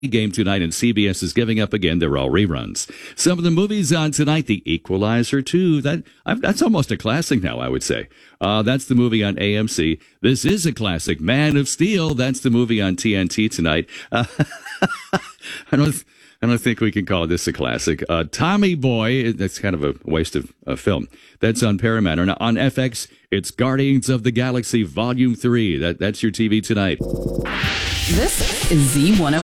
game tonight, and CBS is giving up again. They're all reruns. Some of the movies on tonight: The Equalizer 2. That's almost a classic now, I would say. That's the movie on AMC. This is a classic. Man of Steel. That's the movie on TNT tonight. I don't think we can call this a classic. Tommy Boy. That's kind of a waste of a film. That's on Paramount. And on FX, it's Guardians of the Galaxy Volume 3. That's your TV tonight. This is Z1.